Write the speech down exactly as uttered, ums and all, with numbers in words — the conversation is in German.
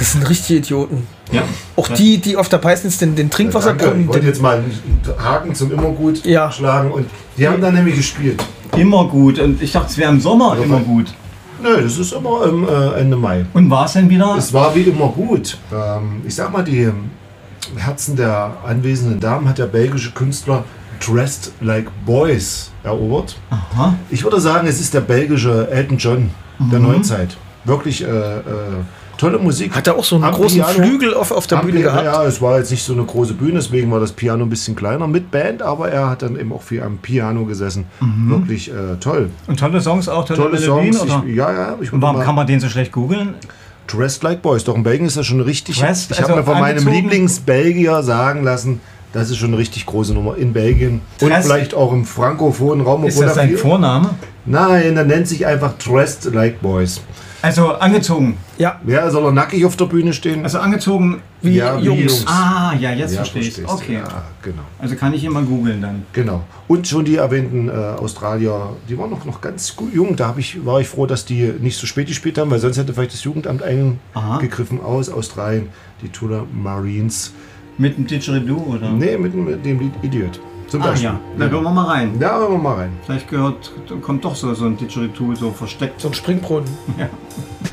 Das sind richtige Idioten. Ja. Auch die, die auf der Peisnitz den, den Trinkwasserbrunnen... Ich wollte jetzt mal einen Haken zum Immergut Ja. schlagen und die haben dann nämlich gespielt. Immer gut. Und ich dachte, es wäre im Sommer immer gut. Nö, das ist immer im äh, Ende Mai. Und war es denn wieder? Es war wie immer gut. Ähm, ich sag mal, die Herzen der anwesenden Damen hat der belgische Künstler Dressed Like Boys erobert. Aha. Ich würde sagen, es ist der belgische Elton John der Mhm. Neuzeit. Wirklich äh, äh, tolle Musik. Hat er auch so einen Am großen Piano. Flügel auf, auf der Am Bühne Piano, gehabt? Ja, es war jetzt nicht so eine große Bühne, deswegen war das Piano ein bisschen kleiner mit Band, aber er hat dann eben auch viel am Piano gesessen. Wirklich äh, toll. Und tolle Songs auch, tolle, Tolle Melodien? Songs. Oder? Ich, ja, ja. Ich Und warum mal- kann man den so schlecht googeln? Dressed Like Boys. Doch in Belgien ist das schon richtig. Dressed, ich also habe mir von meinem angezogen? Lieblingsbelgier sagen lassen, das ist schon eine richtig große Nummer in Belgien. Und Dressed? vielleicht auch im frankophonen Raum. Ist obwohl das da sein viel- Vorname? Nein, der nennt sich einfach Dressed Like Boys. Also angezogen. Ja, Ja, soll er nackig auf der Bühne stehen? Also angezogen. wie Ja, wie Jungs. Jungs. Ah, ja, jetzt ja, verstehe ich. verstehst du. Okay. Ja, genau. Also kann ich immer googeln dann. Genau. Und schon die erwähnten äh, Australier, die waren noch, noch ganz gut jung. Da hab ich, war ich froh, dass die nicht so spät gespielt haben, weil sonst hätte vielleicht das Jugendamt Aha. eingegriffen aus Australien. Die Tula Marines. Mit dem Didgeridoo oder? Nee, mit, mit dem Lied Idiot. Zum Ah Beispiel. ja, da hören wir mal rein. Ja, hören wir mal rein. Vielleicht gehört, kommt doch so, so ein Didgeridoo so versteckt. So ein Springbrunnen. Ja.